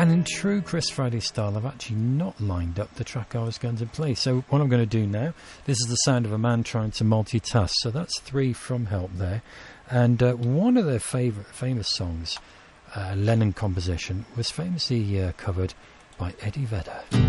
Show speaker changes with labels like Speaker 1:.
Speaker 1: And in true Chris Friday style, I've actually not lined up the track I was going to play. So what I'm going to do now, this is the sound of a man trying to multitask. So that's 3 from Help there. And one of their famous songs, Lennon composition, was famously covered by Eddie Vedder.